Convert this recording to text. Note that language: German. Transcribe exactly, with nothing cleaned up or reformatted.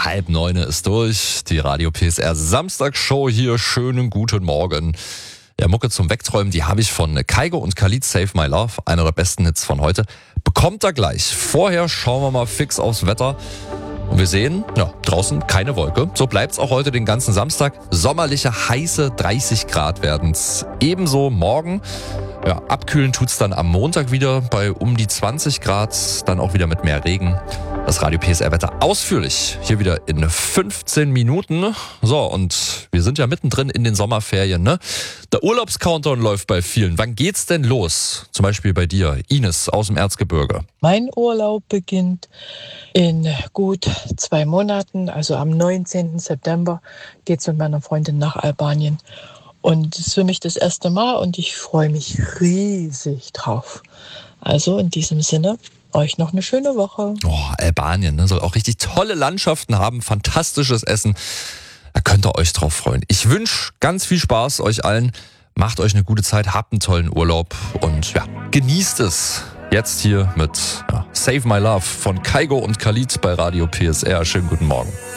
halb neun ist durch. Die Radio P S R Samstagsshow hier. Schönen guten Morgen. Ja, Mucke zum Wegträumen, die habe ich von Kygo und Khalid, Save My Love, einer der besten Hits von heute. Bekommt er gleich. Vorher schauen wir mal fix aufs Wetter. Und wir sehen, ja, draußen keine Wolke. So bleibt's auch heute den ganzen Samstag. Sommerliche, heiße dreißig Grad werden's. Ebenso morgen. Ja, abkühlen tut's dann am Montag wieder bei um die zwanzig Grad. Dann auch wieder mit mehr Regen. Das Radio P S R-Wetter ausführlich. Hier wieder in fünfzehn Minuten. So, und wir sind ja mittendrin in den Sommerferien, ne? Der Urlaubscountdown läuft bei vielen. Wann geht's denn los? Zum Beispiel bei dir, Ines aus dem Erzgebirge. Mein Urlaub beginnt in gut zwei Monaten. Also am neunzehnten September geht's mit meiner Freundin nach Albanien. Und es ist für mich das erste Mal und ich freue mich riesig drauf. Also in diesem Sinne, euch noch eine schöne Woche. Oh, Albanien, ne? Soll auch richtig tolle Landschaften haben, fantastisches Essen. Da könnt ihr euch drauf freuen. Ich wünsche ganz viel Spaß euch allen. Macht euch eine gute Zeit, habt einen tollen Urlaub und ja, genießt es. Jetzt hier mit ja, Save My Love von Kygo und Khalid bei Radio P S R. Schönen guten Morgen.